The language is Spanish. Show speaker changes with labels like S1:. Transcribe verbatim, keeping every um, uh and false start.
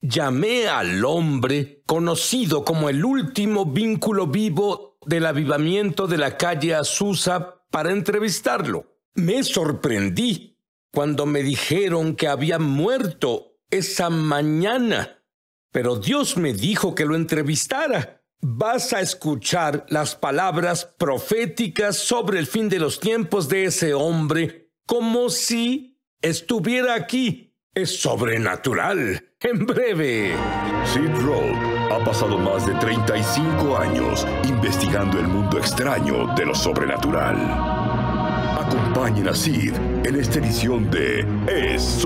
S1: Llamé al hombre conocido como el último vínculo vivo del avivamiento de la calle Azusa para entrevistarlo. Me sorprendí cuando me dijeron que había muerto esa mañana, pero Dios me dijo que lo entrevistara. Vas a escuchar las palabras proféticas sobre el fin de los tiempos de ese hombre como si estuviera aquí. Es sobrenatural. En breve.
S2: Sid Roth ha pasado más de treinta y cinco años investigando el mundo extraño de lo sobrenatural. Acompañen a Sid en esta edición de Es